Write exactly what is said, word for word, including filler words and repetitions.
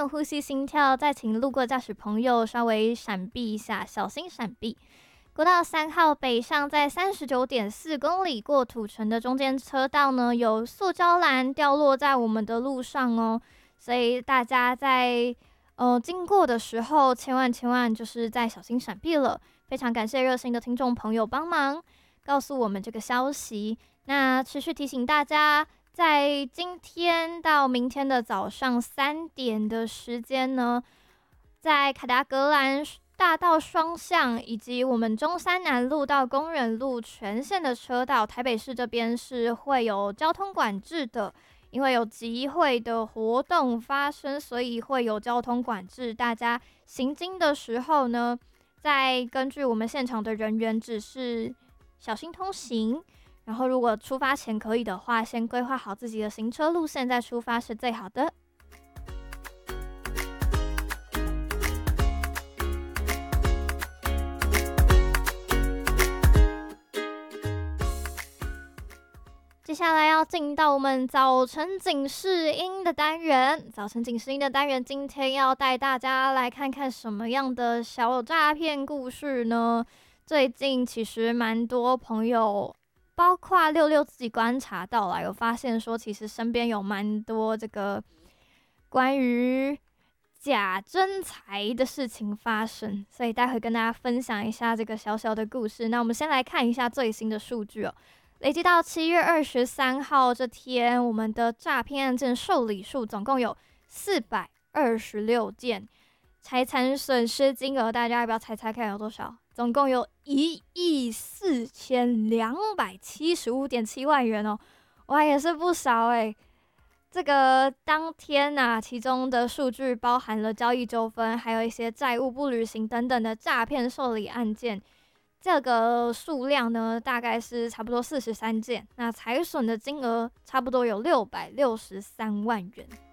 有呼吸心跳，再请路过驾驶朋友稍微闪避一下，小心闪避。国道三号北上在三十九点四公里过土城的中间车道呢，有塑胶栏掉落在我们的路上哦，所以大家在呃经过的时候，千万千万就是再小心闪避了。非常感谢热心的听众朋友帮忙告诉我们这个消息。那持续提醒大家，在今天到明天的早上三点的时间呢，在凯达格兰大道双向以及我们中山南路到工人路全线的车道，台北市这边是会有交通管制的，因为有集会的活动发生，所以会有交通管制。大家行经的时候呢，再根据我们现场的人员指示，小心通行。然后如果出发前可以的话，先规划好自己的行车路线再出发是最好的。接下来要进到我们早晨警示音的单元。早晨警示音的单元，今天要带大家来看看什么样的小诈骗故事呢？最近其实蛮多朋友，包括六六自己观察到了，有发现说，其实身边有蛮多这个关于假真财的事情发生，所以待会跟大家分享一下这个小小的故事。那我们先来看一下最新的数据哦。累计到七月二十三号这天，我们的诈骗案件受理数总共有四百二十六件，财产损失金额大家要不要猜猜看有多少？总共有一亿四千两百七十五点七万元哦，哇，也是不少哎。这个当天啊，其中的数据包含了交易纠纷，还有一些债务不履行等等的诈骗受理案件。这个数量呢，大概是差不多四十三件，那财损的金额差不多有六百六十三万元。